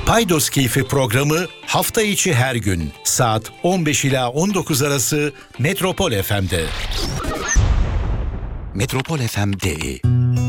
Paydos Keyfi programı hafta içi her gün saat 15 ila 19 arası Metropol FM'de. Metropol FM.de